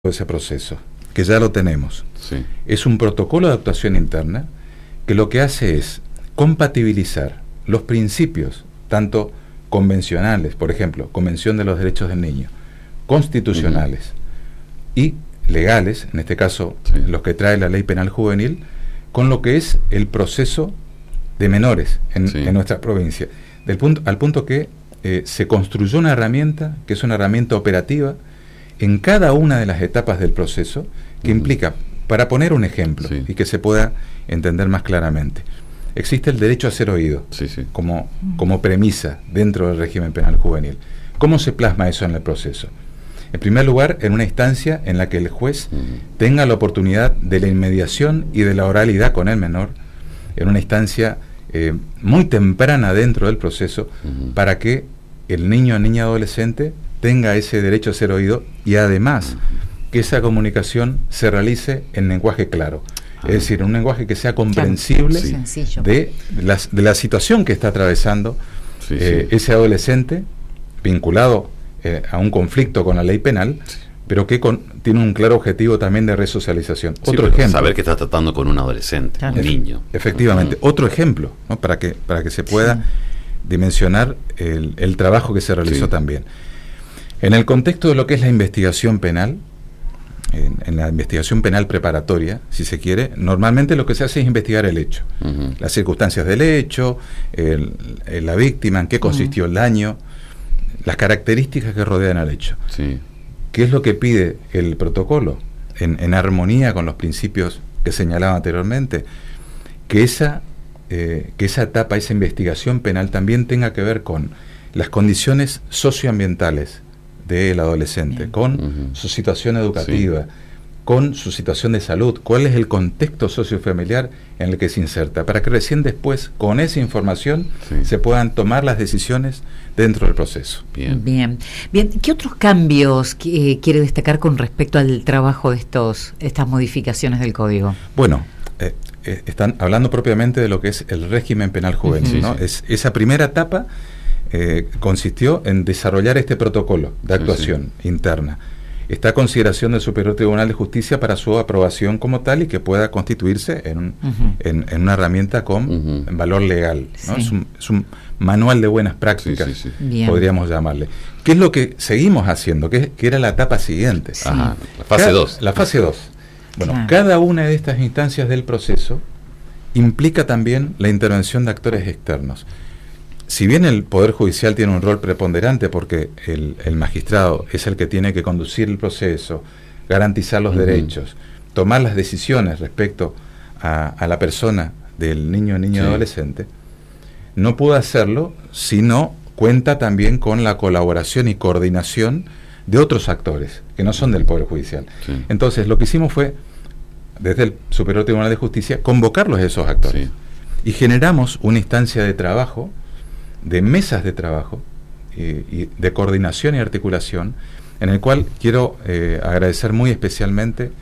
ese proceso, que ya lo tenemos. Sí. Es un protocolo de actuación interna que lo que hace es compatibilizar los principios, tanto convencionales, por ejemplo, Convención de los Derechos del Niño, constitucionales y legales, en este caso los que trae la Ley Penal Juvenil, con lo que es el proceso de menores en nuestra provincia, al punto que se construyó una herramienta que es una herramienta operativa en cada una de las etapas del proceso, que implica, para poner un ejemplo y que se pueda entender más claramente, existe el derecho a ser oído como premisa dentro del régimen penal juvenil. ¿Cómo se plasma eso en el proceso? En primer lugar, en una instancia en la que el juez tenga la oportunidad de la inmediación y de la oralidad con el menor, en una instancia muy temprana dentro del proceso, para que el niño o niña adolescente tenga ese derecho a ser oído y además que esa comunicación se realice en lenguaje claro. Es decir, un lenguaje que sea comprensible de la situación que está atravesando ese adolescente vinculado a un conflicto con la ley penal, pero que tiene un claro objetivo también de resocialización. Otro ejemplo. Saber que estás tratando con un adolescente, un niño. Efectivamente. Otro ejemplo, ¿no? para que se pueda dimensionar el trabajo que se realizó también. En el contexto de lo que es la investigación penal, en la investigación penal preparatoria, si se quiere, normalmente lo que se hace es investigar el hecho, las circunstancias del hecho, la víctima, en qué consistió el daño, las características que rodean al hecho. ¿Qué es lo que pide el protocolo? En armonía con los principios que señalaba anteriormente, que esa etapa, esa investigación penal también tenga que ver con las condiciones socioambientales del adolescente, con su situación educativa, con su situación de salud, cuál es el contexto sociofamiliar en el que se inserta, para que recién después, con esa información, se puedan tomar las decisiones dentro del proceso. Bien. ¿Qué otros cambios quiere destacar con respecto al trabajo de estas modificaciones del Código? Bueno, están hablando propiamente de lo que es el régimen penal juvenil, ¿no? Es esa primera etapa. Consistió en desarrollar este protocolo de actuación interna. Está a consideración del Superior Tribunal de Justicia para su aprobación como tal y que pueda constituirse en una herramienta con valor legal, ¿no? Es un manual de buenas prácticas, podríamos llamarle. ¿Qué es lo que seguimos haciendo? ¿Qué era la etapa siguiente? La fase 2. La fase 2. Bueno, cada una de estas instancias del proceso implica también la intervención de actores externos. Si bien el Poder Judicial tiene un rol preponderante porque el magistrado es el que tiene que conducir el proceso, garantizar los derechos, tomar las decisiones respecto a la persona del niño o niña adolescente, no pudo hacerlo si no cuenta también con la colaboración y coordinación de otros actores que no son del Poder Judicial. Entonces lo que hicimos fue, desde el Superior Tribunal de Justicia, convocarlos a esos actores y generamos una instancia de trabajo, de mesas de trabajo y de coordinación y articulación, en el cual quiero agradecer muy especialmente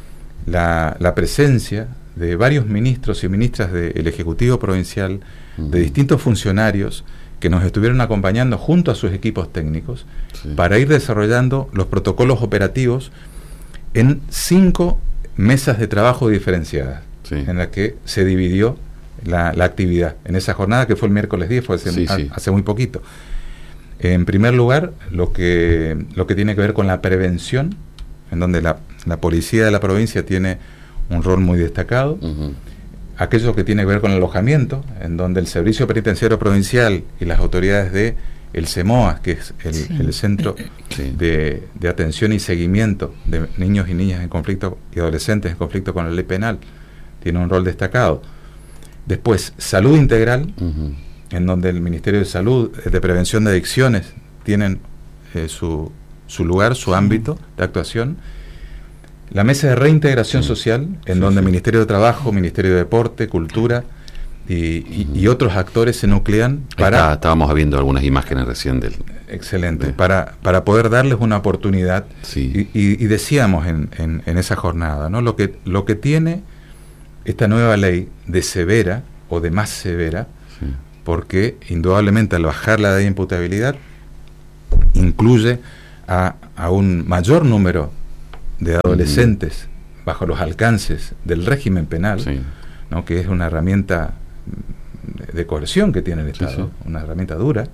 la presencia de varios ministros y ministras del Ejecutivo Provincial, de distintos funcionarios que nos estuvieron acompañando junto a sus equipos técnicos para ir desarrollando los protocolos operativos en 5 mesas de trabajo diferenciadas, en las que se dividió la actividad en esa jornada, que fue el miércoles 10, fue hace muy poquito. En primer lugar, lo que tiene que ver con la prevención, en donde la policía de la provincia tiene un rol muy destacado. Aquello que tiene que ver con el alojamiento, en donde el Servicio Penitenciario Provincial y las autoridades de el CEMOA, que es el Centro de Atención y Seguimiento de Niños y Niñas en conflicto y adolescentes en conflicto con la ley penal, tiene un rol destacado. Después, salud integral, en donde el Ministerio de Salud, de Prevención de Adicciones, tienen su lugar, su ámbito de actuación. La mesa de reintegración social, en donde el Ministerio de Trabajo, Ministerio de Deporte, Cultura y otros actores se nuclean para... Estábamos viendo algunas imágenes recién del... Excelente, para poder darles una oportunidad. Y decíamos en esa jornada, ¿no? Lo que tiene esta nueva ley de severa o de más severa, porque indudablemente al bajar la edad de imputabilidad incluye a un mayor número de adolescentes bajo los alcances del régimen penal, ¿no? Que es una herramienta de coerción que tiene el Estado, una herramienta dura,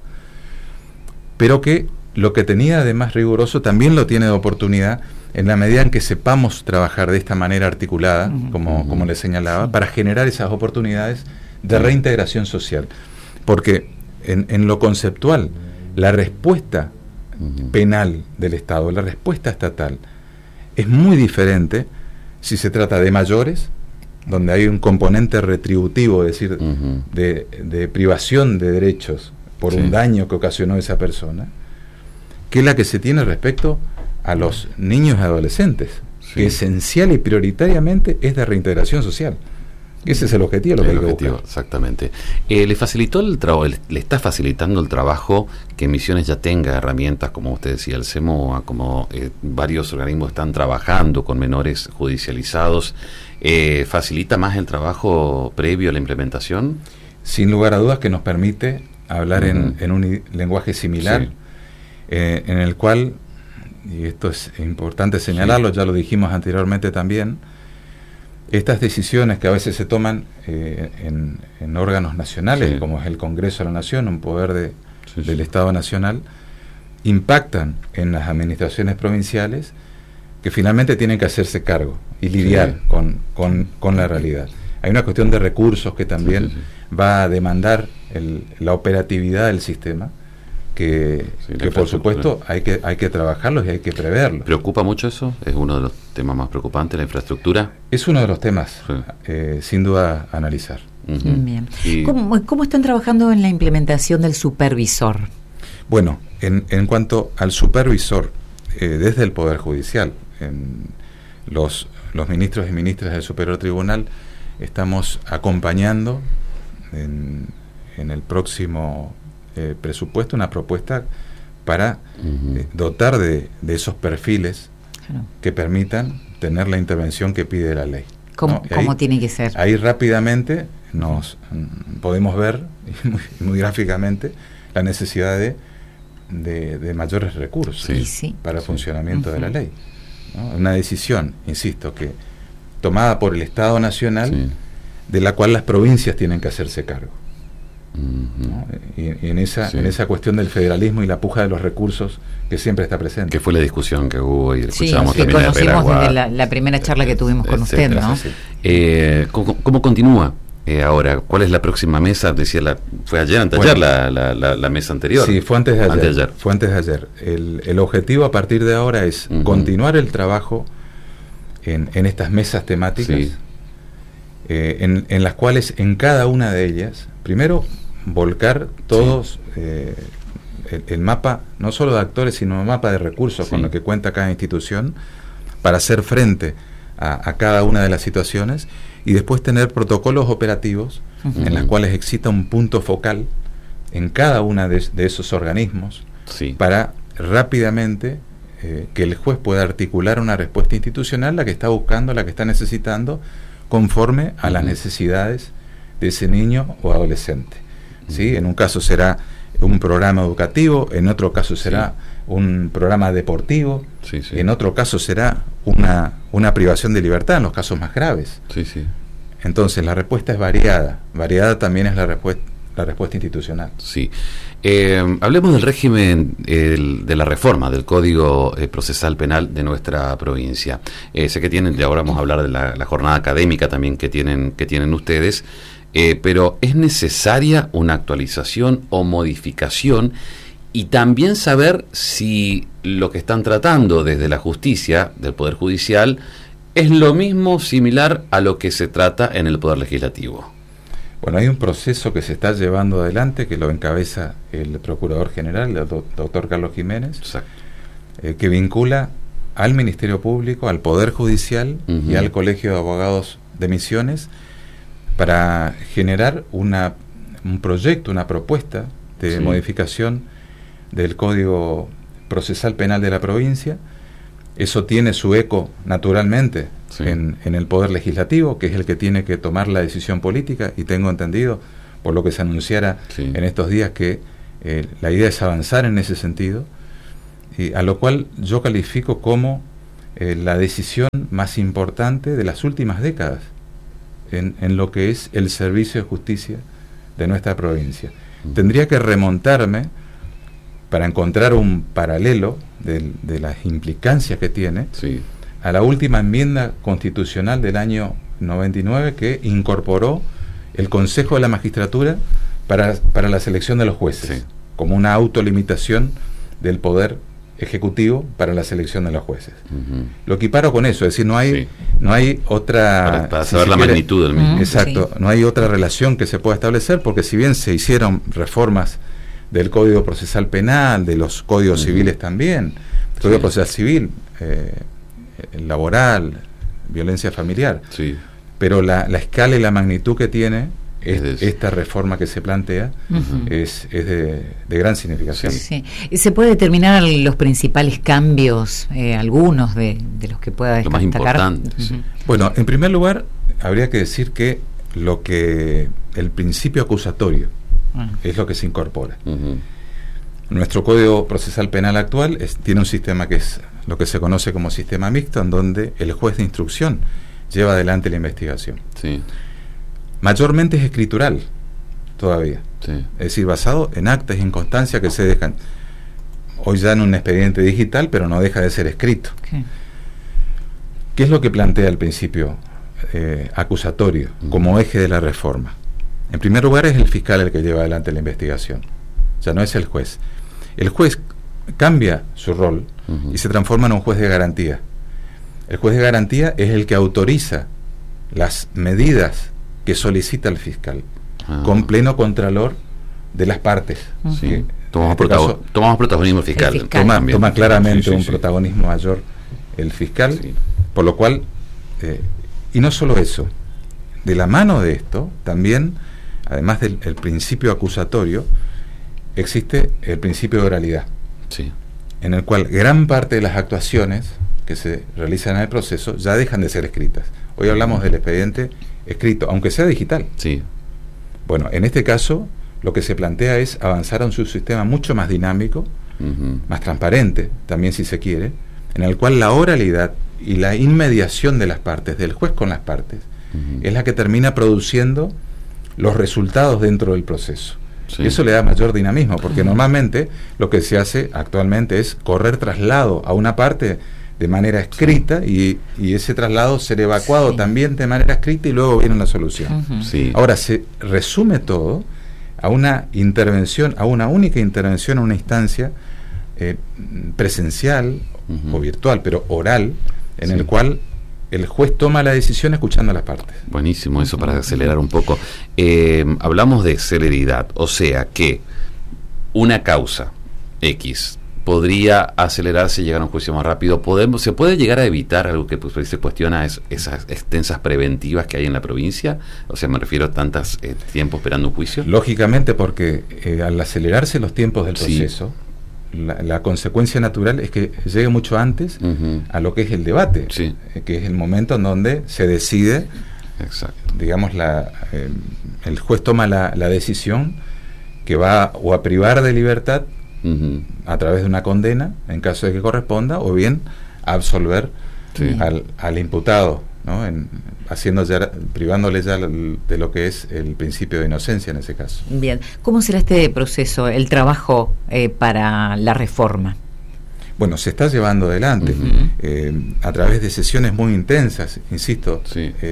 pero que lo que tenía de más riguroso también lo tiene de oportunidad en la medida en que sepamos trabajar de esta manera articulada, como le señalaba, para generar esas oportunidades de reintegración social. Porque en lo conceptual, la respuesta penal del Estado, la respuesta estatal, es muy diferente si se trata de mayores, donde hay un componente retributivo, es decir, de privación de derechos por un daño que ocasionó esa persona, que la que se tiene respecto a los niños y adolescentes, que esencial y prioritariamente es de reintegración social. Ese es el objetivo, lo que hay que buscar. Exactamente. ¿Le facilitó el trabajo, le está facilitando el trabajo que Misiones ya tenga herramientas, como usted decía, el CEMOA, como varios organismos están trabajando con menores judicializados? ¿Facilita más el trabajo previo a la implementación? Sin lugar a dudas que nos permite hablar en un lenguaje similar, en el cual, y esto es importante señalarlo, ya lo dijimos anteriormente también, estas decisiones que a veces se toman en órganos nacionales, como es el Congreso de la Nación, un poder del Estado Nacional, impactan en las administraciones provinciales que finalmente tienen que hacerse cargo y lidiar con la realidad. Hay una cuestión de recursos que también va a demandar la operatividad del sistema, que por supuesto hay que trabajarlos y hay que preverlos. ¿Preocupa mucho eso? ¿Es uno de los temas más preocupantes, la infraestructura? Es uno de los temas, sin duda, a analizar. Bien. ¿Cómo están trabajando en la implementación del supervisor? Bueno, en cuanto al supervisor, desde el Poder Judicial, los ministros y ministras del Superior Tribunal estamos acompañando en el próximo presupuesto una propuesta para dotar de esos perfiles que permitan tener la intervención que pide la ley. ¿Cómo tiene que ser? Ahí rápidamente nos podemos ver, muy gráficamente, la necesidad de mayores recursos para el funcionamiento de la ley, ¿no? Una decisión, insisto, que tomada por el Estado Nacional, de la cual las provincias tienen que hacerse cargo. ¿No? Y en esa cuestión del federalismo y la puja de los recursos que siempre está presente. Que fue la discusión que hubo y escuchamos también conocimos desde la primera charla que tuvimos con usted, ¿no? ¿Cómo continúa ahora? ¿Cuál es la próxima mesa? Decía fue ayer, anteayer, la mesa anterior. Sí, fue antes de ayer. El objetivo a partir de ahora es continuar el trabajo en estas mesas temáticas, en las cuales en cada una de ellas, primero, volcar todos el mapa, no solo de actores, sino el mapa de recursos con lo que cuenta cada institución, para hacer frente a cada una de las situaciones, y después tener protocolos operativos en las cuales exista un punto focal en cada una de esos organismos, para rápidamente que el juez pueda articular una respuesta institucional, la que está buscando, la que está necesitando, conforme a las necesidades de ese niño o adolescente. ¿Sí? En un caso será un programa educativo, en otro caso será un programa deportivo, en otro caso será una privación de libertad en los casos más graves. Entonces la respuesta es variada también es la respuesta institucional. Hablemos del régimen de la reforma del Código Procesal Penal de nuestra provincia. Sé que ahora vamos a hablar de la jornada académica también que tienen ustedes, pero ¿es necesaria una actualización o modificación? Y también saber si lo que están tratando desde la justicia, del Poder Judicial, es lo mismo, similar a lo que se trata en el Poder Legislativo. Bueno, hay un proceso que se está llevando adelante, que lo encabeza el Procurador General, el doctor Carlos Jiménez, que vincula al Ministerio Público, al Poder Judicial y al Colegio de Abogados de Misiones, para generar un proyecto, una propuesta de modificación del Código Procesal Penal de la provincia. Eso tiene su eco, naturalmente, en el Poder Legislativo, que es el que tiene que tomar la decisión política, y tengo entendido, por lo que se anunciara en estos días, que la idea es avanzar en ese sentido, y a lo cual yo califico como la decisión más importante de las últimas décadas en lo que es el servicio de justicia de nuestra provincia. Tendría que remontarme para encontrar un paralelo de las implicancias que tiene a la última enmienda constitucional del año 99 que incorporó el Consejo de la Magistratura para la selección de los jueces, como una autolimitación del Poder Ejecutivo para la selección de los jueces. Lo equiparo con eso, es decir, no hay otra... Para saber la magnitud del mismo. Exacto, no hay otra relación que se pueda establecer, porque si bien se hicieron reformas del Código Procesal Penal, de los códigos civiles también, el Código Procesal Civil, laboral, violencia familiar, pero la escala y la magnitud que tiene esta reforma que se plantea es de gran significación. ¿Se puede determinar los principales cambios, algunos de los que pueda destacar? Lo más importante. Bueno, en primer lugar, habría que decir que el principio acusatorio es lo que se incorpora. Nuestro Código Procesal Penal actual tiene un sistema que es lo que se conoce como sistema mixto, en donde el juez de instrucción lleva adelante la investigación. Mayormente es escritural todavía, es decir, basado en actas y en constancia que se dejan hoy ya en un expediente digital, pero no deja de ser escrito. ¿Qué es lo que plantea el principio acusatorio como eje de la reforma? En primer lugar, es el fiscal el que lleva adelante la investigación, ya no es el juez. El juez cambia su rol y se transforma en un juez de garantía. El juez de garantía es el que autoriza las medidas que solicita el fiscal, con pleno contralor de las partes. Tomamos protagonismo fiscal. Toma claramente un protagonismo mayor el fiscal, por lo cual, y no solo eso, de la mano de esto, también, además del principio acusatorio, existe el principio de oralidad, en el cual gran parte de las actuaciones que se realizan en el proceso ya dejan de ser escritas. Hoy hablamos del expediente escrito, aunque sea digital. Bueno, en este caso, lo que se plantea es avanzar a un subsistema mucho más dinámico, más transparente, también si se quiere, en el cual la oralidad y la inmediación de las partes, del juez con las partes, es la que termina produciendo los resultados dentro del proceso. Eso le da mayor dinamismo, porque normalmente lo que se hace actualmente es correr traslado a una parte de manera escrita y ese traslado ser evacuado también de manera escrita y luego viene la solución. Ahora se resume todo a una intervención, a una única intervención, a una instancia presencial o virtual, pero oral, en el cual el juez toma la decisión escuchando a las partes. Buenísimo, eso para acelerar un poco. Hablamos de celeridad, o sea que una causa X podría acelerarse y llegar a un juicio más rápido. ¿Se puede llegar a evitar algo que se cuestiona, esas extensas preventivas que hay en la provincia? O sea, me refiero a tantos tiempos esperando un juicio. Lógicamente, porque al acelerarse los tiempos del proceso, la consecuencia natural es que llegue mucho antes a lo que es el debate, que es el momento en donde se decide, digamos, el juez toma la decisión que va o a privar de libertad a través de una condena, en caso de que corresponda, o bien a absolver al imputado, ¿no? Privándole ya de lo que es el principio de inocencia en ese caso. Bien, ¿cómo será este proceso, el trabajo para la reforma? Bueno, se está llevando adelante a través de sesiones muy intensas, insisto,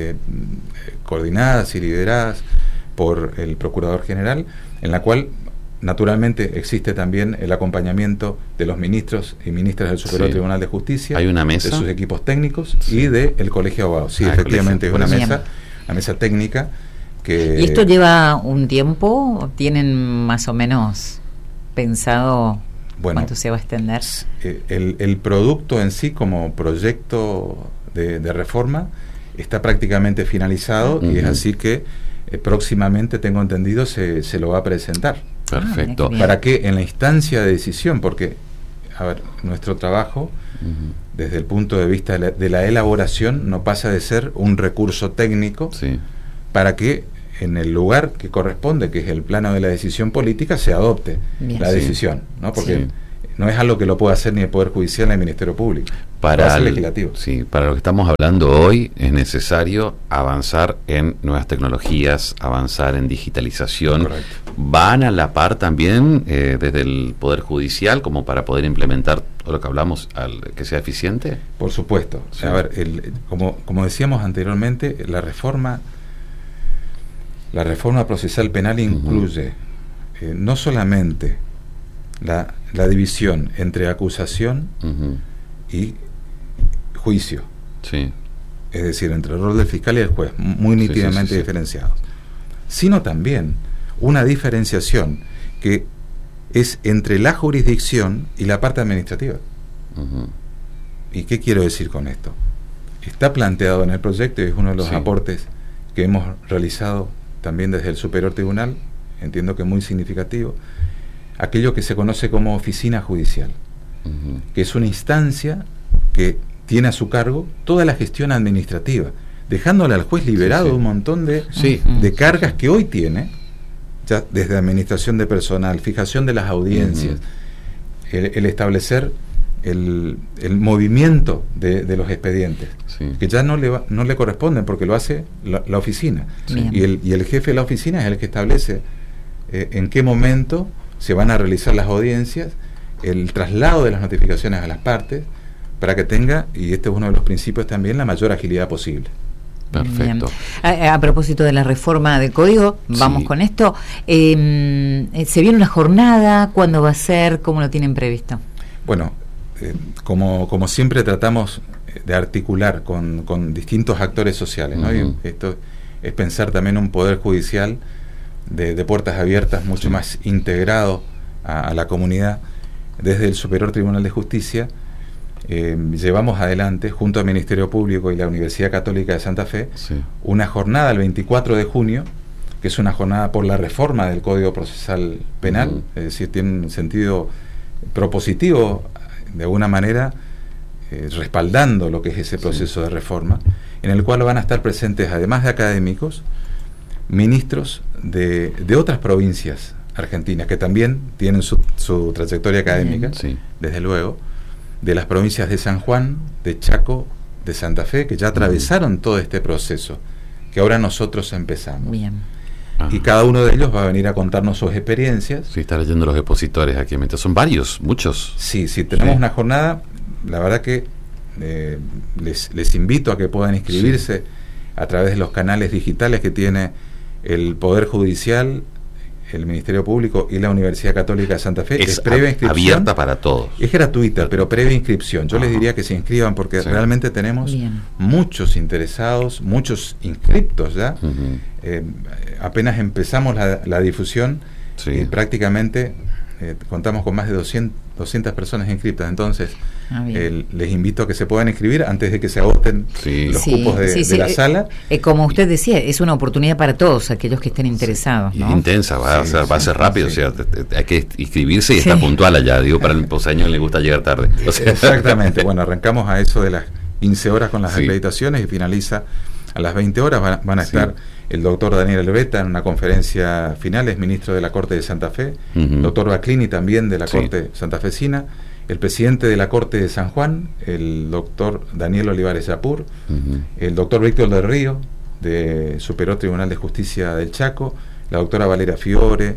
coordinadas y lideradas por el Procurador General, en la cual naturalmente existe también el acompañamiento de los ministros y ministras del Superior Tribunal de Justicia. Hay una mesa de sus equipos técnicos y del Colegio de Abogados. Efectivamente, es una mesa técnica que... ¿Y esto lleva un tiempo? ¿Tienen más o menos pensado cuánto se va a extender? El producto en sí, como proyecto de reforma, está prácticamente finalizado y es así que próximamente, tengo entendido, se lo va a presentar. Perfecto. Para que en la instancia de decisión, porque, a ver, nuestro trabajo, desde el punto de vista de la elaboración, no pasa de ser un recurso técnico para que en el lugar que corresponde, que es el plano de la decisión política, se adopte la decisión, ¿no? Porque no es algo que lo pueda hacer ni el Poder Judicial ni el Ministerio Público. Para legislativo. Sí, para lo que estamos hablando hoy es necesario avanzar en nuevas tecnologías, avanzar en digitalización. Correcto. Van a la par también desde el Poder Judicial como para poder implementar todo lo que hablamos, que sea eficiente. Por supuesto. Sí. A ver, como decíamos anteriormente, la reforma procesal penal incluye no solamente la división entre acusación y juicio, sí, es decir, entre el rol del fiscal y el juez, muy nítidamente diferenciados, sino también una diferenciación que es entre la jurisdicción y la parte administrativa. ¿Y qué quiero decir con esto? Está planteado en el proyecto, y es uno de los aportes que hemos realizado también desde el Superior Tribunal, entiendo que muy significativo, aquello que se conoce como oficina judicial, que es una instancia que tiene a su cargo toda la gestión administrativa, dejándole al juez liberado un montón de cargas que hoy tiene, ya desde administración de personal, fijación de las audiencias, el establecer el movimiento de los expedientes, que ya no le corresponden porque lo hace la oficina, y el jefe de la oficina es el que establece en qué momento se van a realizar las audiencias, el traslado de las notificaciones a las partes, para que tenga, y este es uno de los principios también, la mayor agilidad posible. Perfecto. A propósito de la reforma del código, vamos con esto. ¿Se viene una jornada? ¿Cuándo va a ser? ¿Cómo lo tienen previsto? Bueno, como siempre tratamos de articular con distintos actores sociales, ¿no? Y esto es pensar también un poder judicial de puertas abiertas, mucho más integrado a la comunidad. Desde el Superior Tribunal de Justicia llevamos adelante, junto al Ministerio Público y la Universidad Católica de Santa Fe, una jornada el 24 de junio, que es una jornada por la reforma del Código Procesal Penal, es decir, tiene un sentido propositivo, de alguna manera, respaldando lo que es ese proceso de reforma, en el cual van a estar presentes, además de académicos, ministros de otras provincias argentinas, que también tienen su trayectoria académica, desde luego, de las provincias de San Juan, de Chaco, de Santa Fe, que ya atravesaron todo este proceso, que ahora nosotros empezamos. Y cada uno de ellos va a venir a contarnos sus experiencias. Sí, está leyendo los expositores aquí. Son varios, muchos. Sí, tenemos una jornada, la verdad que les invito a que puedan inscribirse a través de los canales digitales que tiene el Poder Judicial, el Ministerio Público y la Universidad Católica de Santa Fe. Es previa inscripción, abierta para todos. Es gratuita, pero previa inscripción. Yo les diría que se inscriban porque realmente tenemos muchos interesados, muchos inscriptos ya. Apenas empezamos la difusión y prácticamente contamos con más de 200 personas inscritas. Entonces les invito a que se puedan inscribir antes de que se agoten los cupos de la sala. Como usted decía, es una oportunidad para todos aquellos que estén interesados, ¿no? Y intensa, va a ser rápido, o sea, hay que inscribirse y estar puntual allá. Digo, para el poseño le gusta llegar tarde. O sea. Exactamente. Bueno, arrancamos a eso de las 15 horas con las acreditaciones y finaliza a las 20 horas. Van a estar el doctor Daniel Elveta en una conferencia final, es ministro de la Corte de Santa Fe, el doctor Baclini también de la Corte santafesina, el presidente de la Corte de San Juan, el doctor Daniel Olivares Yapur, el doctor Víctor del Río, de Superior Tribunal de Justicia del Chaco, la doctora Valeria Fiore,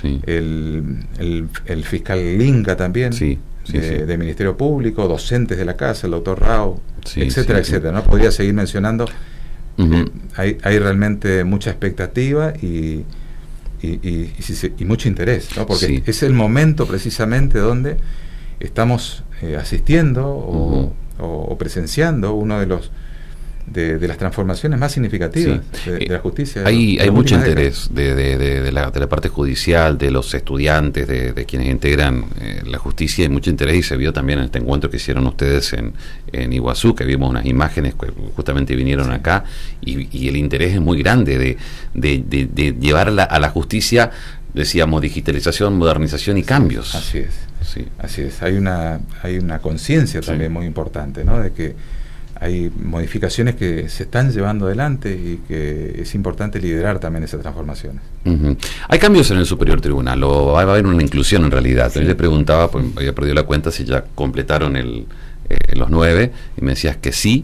el fiscal Linca también, de Ministerio Público, docentes de la casa, el doctor Rao, etcétera, etcétera, ¿no? Podría seguir mencionando. Hay realmente mucha expectativa y mucho interés, ¿no? Porque es el momento precisamente donde estamos asistiendo o presenciando uno de las transformaciones más significativas de la justicia. Hay mucho interés de la parte judicial, de los estudiantes, de quienes integran la justicia, hay mucho interés, y se vio también en este encuentro que hicieron ustedes en Iguazú, que vimos unas imágenes que justamente vinieron acá, y el interés es muy grande de llevar a la justicia, decíamos, digitalización, modernización y cambios. Así es. Así es. Hay una conciencia también muy importante, ¿no? De que hay modificaciones que se están llevando adelante y que es importante liderar también esas transformaciones. Hay cambios en el Superior Tribunal, o va a haber una inclusión en realidad. Yo le preguntaba, pues había perdido la cuenta, si ya completaron los 9, y me decías que sí.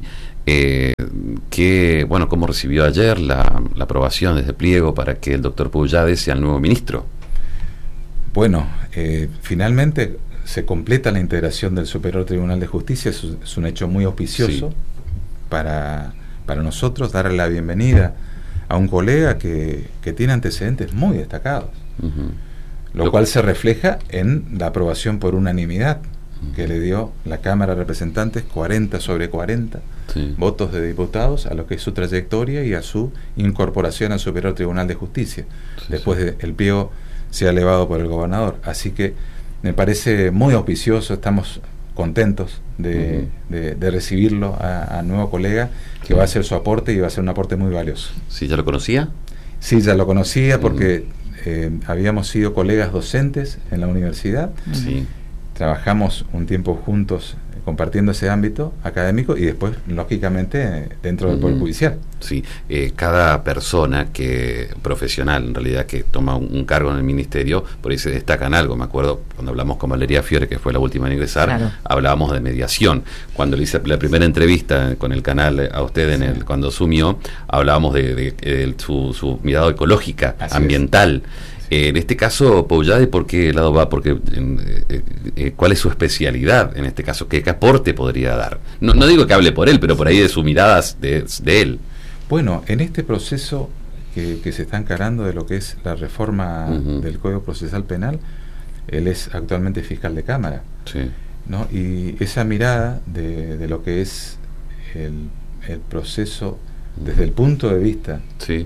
¿Cómo recibió ayer la aprobación desde pliego para que el doctor Poullade sea el nuevo ministro? Bueno, finalmente se completa la integración del Superior Tribunal de Justicia. Es un hecho muy auspicioso para nosotros, darle la bienvenida a un colega que tiene antecedentes muy destacados, lo cual se refleja en la aprobación por unanimidad que le dio la Cámara de Representantes, 40 sobre 40 votos de diputados a lo que es su trayectoria y a su incorporación al Superior Tribunal de Justicia, después del pliego sea elevado por el gobernador. Así que me parece muy auspicioso, estamos contentos de recibirlo a nuevo colega, que va a hacer su aporte y va a ser un aporte muy valioso. ¿Sí, ya lo conocía? Sí, ya lo conocía porque habíamos sido colegas docentes en la universidad. Sí. Trabajamos un tiempo juntos compartiendo ese ámbito académico y después, lógicamente, dentro del Poder Judicial. Sí, cada persona profesional, en realidad, que toma un cargo en el ministerio, por ahí se destacan algo. Me acuerdo cuando hablamos con Valeria Fiore, que fue la última en ingresar, hablábamos de mediación. Cuando le hice la primera entrevista con el canal a usted cuando asumió, hablábamos de su mirada ecológica, ambiental. En este caso, Poullade, ¿por qué lado va? Porque ¿cuál es su especialidad en este caso? ¿Qué aporte podría dar? No digo que hable por él, pero por ahí de sus miradas de él. Bueno, en este proceso que se está encarando de lo que es la reforma del Código Procesal Penal, él es actualmente fiscal de Cámara, ¿no? Y esa mirada de lo que es el proceso desde el punto de vista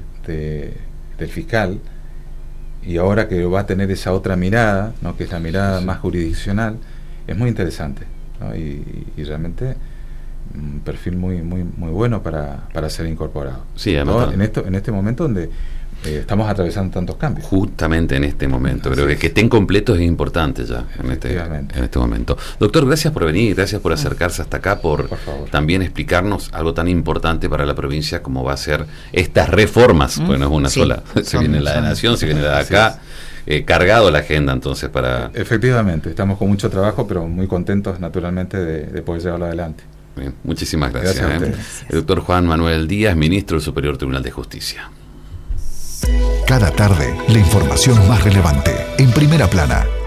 del fiscal, y ahora que va a tener esa otra mirada, ¿no?, que es la mirada más jurisdiccional, es muy interesante, ¿no? Y realmente un perfil muy bueno para ser incorporado. Sí, ¿no? En este momento donde estamos atravesando tantos cambios. Justamente en este momento. Creo que estén completos es importante ya en este momento. Doctor, gracias por venir, gracias por acercarse hasta acá, por también explicarnos algo tan importante para la provincia como va a ser estas reformas, porque no es una sola. Se viene la de Nación, se viene la de acá. Cargado la agenda entonces para... Efectivamente, estamos con mucho trabajo, pero muy contentos naturalmente de poder llevarlo adelante. Bien, muchísimas gracias. El doctor Juan Manuel Díaz, ministro del Superior Tribunal de Justicia. Cada tarde, la información más relevante, en primera plana.